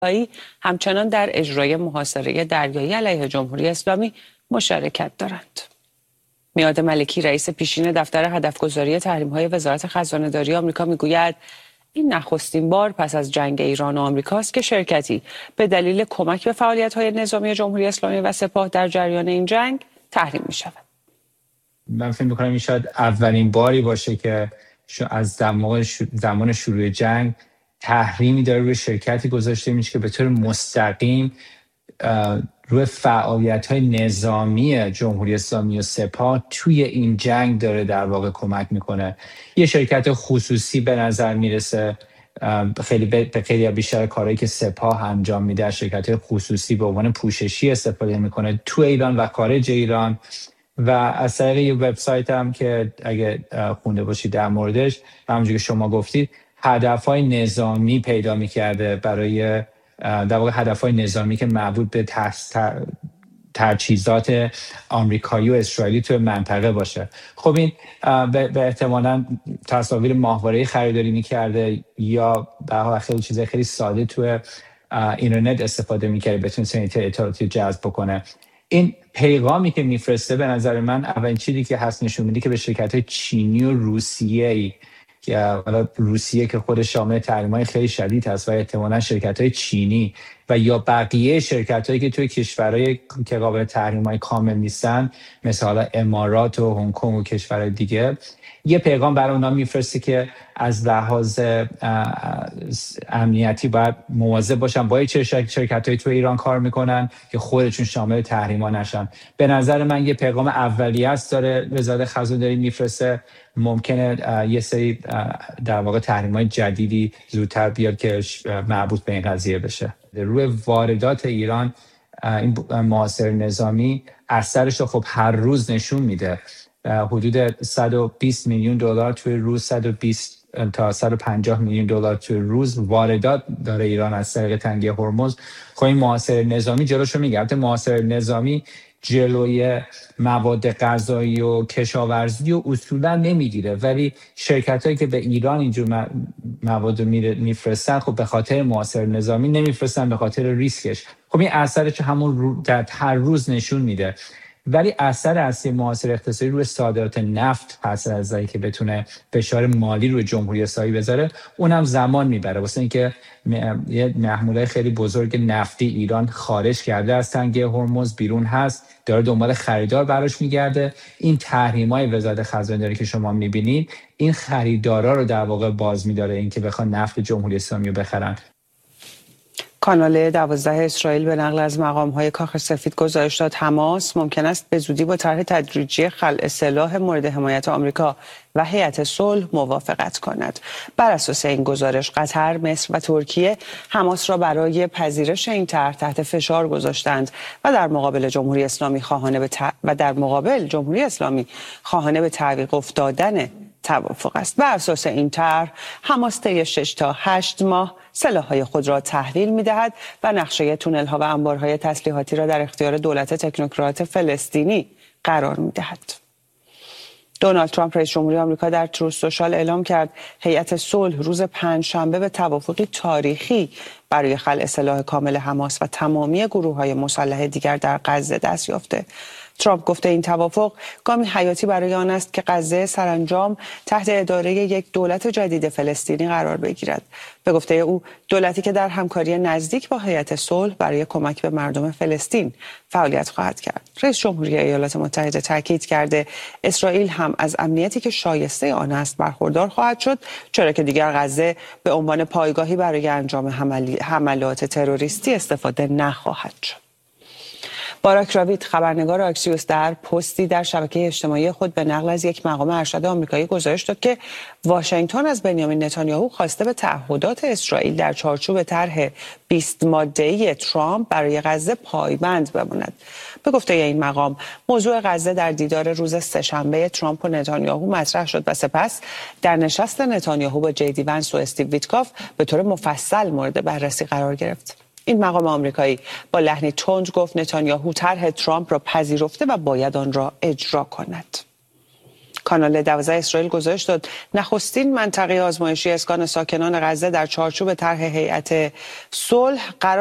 همچنان در اجرای محاصره دریایی علیه جمهوری اسلامی مشارکت دارند. میاد ملکی رئیس پیشین دفتر هدفگذاری تحریم‌های وزارت خزانه‌داری آمریکا میگوید این نخستین بار پس از جنگ ایران و آمریکاست که شرکتی به دلیل کمک به فعالیت‌های نظامی جمهوری اسلامی و سپاه در جریان این جنگ تحریم می‌شود. من فکر می‌کنم این شاید اولین باری باشه که از زمان شروع جنگ تحریمی داره روی شرکتی گذاشته میشه که به طور مستقیم روی فعالیت‌های نظامی جمهوری اسلامی و سپاه توی این جنگ داره در واقع کمک میکنه. یه شرکت خصوصی به نظر میرسه، خیلی بیشتر کارهایی که سپاه انجام میده شرکت خصوصی به عنوان پوششی استفاده میکنه تو ایران و خارج ایران. و از طریق یه وبسایت هم که اگه خونده باشید در موردش، همونجوری که شما گفتید، هدفهای نظامی پیدا میکرده برای در واقع هدفهای نظامی که مربوط به تجهیزات آمریکایی و اسرائیلی تو منطقه باشه. خب این به احتمالاً تصاویر ماهواره‌ای خریداری میکرده یا به هر خیلی چیزای خیلی ساده تو اینترنت استفاده میکرده بتونه اطلاعاتی جذب بکنه. این پیغامی که میفرسته به نظر من اولین چیزی که هست نشون میده که به شرکت‌های چینی و روسیه‌ای که روسیه که خود شامل تحریم‌های خیلی شدید هست و احتمالاً شرکت‌های چینی و یا بقیه شرکت‌هایی که توی کشورهای که قابل تحریم‌های کامل نیستن مثل حالا امارات و هنگ کنگ و کشورهای دیگه، یه پیغام برای اونا میفرسته که از لحاظ امنیتی باید مواظب باشن با چه شرکت‌هایی تو ایران کار میکنن که خودشون شامل تحریم‌ها نشن. به نظر من یه پیغام اولیه است داره وزارت خزانه‌داری میفرسته. ممکنه یه سری در واقع تحریم‌های جدیدی زودتر بیاد که مربوط به این قضیه بشه. روی واردات ایران این محاصره نظامی اثرش رو خب هر روز نشون میده. حدود 120 میلیون دلار توی روز، 120 تا 150 میلیون دلار توی روز واردات داره ایران از طریق تنگه هرمز. خب این محاصره نظامی جلوشو میگیره. البته محاصره نظامی جلوی مواد غذایی و کشاورزی و اصولا نمیگیره، ولی شرکتایی که به ایران اینجور مواد میفرستن خب به خاطر محاصره نظامی نمیفرستن، به خاطر ریسکش. خب این اثرش همون در هر روز نشون میده. ولی اثر اصلی محاصره اقتصادی روی صادرات نفت هست، از اینکه بتونه فشار مالی روی جمهوری اسلامی بذاره، اونم زمان میبره. واسه اینکه یه محموله خیلی بزرگ نفتی ایران خارج کرده از تنگه هرمز، بیرون هست، داره دنبال خریدار براش میگرده. این تحریم‌های وزارت خزانه‌داری که شما میبینید این خریدارا رو در واقع باز میداره اینکه بخوان نفت جمهوری اسلامی رو بخرن. کانال 12 اسرائیل به نقل از مقام‌های کاخ سفید گزارش داد حماس ممکن است به زودی با طرح تدریجی خلع سلاح مورد حمایت آمریکا و هیئت صلح موافقت کند. بر اساس این گزارش قطر، مصر و ترکیه حماس را برای پذیرش این طرح تحت فشار گذاشتند و در مقابل جمهوری اسلامی خواهان به تعویق افتادن توافق است. بر اساس این طرح حماس طی 6 تا 8 ماه سلاح‌های خود را تحویل می‌دهد و نقشه تونل‌ها و انبارهای تسلیحاتی را در اختیار دولت تکنوکرات فلسطینی قرار می‌دهد. دونالد ترامپ رئیس جمهوری آمریکا در تروث سوشال اعلام کرد هیئت صلح روز پنجشنبه به توافقی تاریخی برای خلع سلاح کامل حماس و تمامی گروه‌های مسلح دیگر در غزه دست یافته. ترامپ گفته این توافق گامی حیاتی برای آن است که غزه سرانجام تحت اداره یک دولت جدید فلسطینی قرار بگیرد. به گفته او دولتی که در همکاری نزدیک با هیئت صلح برای کمک به مردم فلسطین فعالیت خواهد کرد. رئیس جمهوری ایالات متحده تاکید کرده اسرائیل هم از امنیتی که شایسته آن است برخوردار خواهد شد، چرا که دیگر غزه به عنوان پایگاهی برای انجام حملات تروریستی استفاده نخواهد شد. باراک راوید خبرنگار آکسیوس در پستی در شبکه اجتماعی خود به نقل از یک مقام ارشد آمریکایی گزارش داد که واشنگتن از بنیامین نتانیاهو خواسته به تعهدات اسرائیل در چارچوب طرح 20 ماده‌ای ترامپ برای غزه پایبند بماند. به گفته این مقام موضوع غزه در دیدار روز سه‌شنبه ترامپ و نتانیاهو مطرح شد و سپس در نشست نتانیاهو با جیدی ونس و استیو ویتکاف به طور مفصل مورد بررسی قرار گرفت. این مقام آمریکایی با لحنی تند گفت نتانیاهو طرح ترامپ را پذیرفته و باید آن را اجرا کند. کانال 12 اسرائیل گزارش داد نخستین منطقه آزمایشی اسکان ساکنان غزه در چارچوب طرح هیئت صلح قرار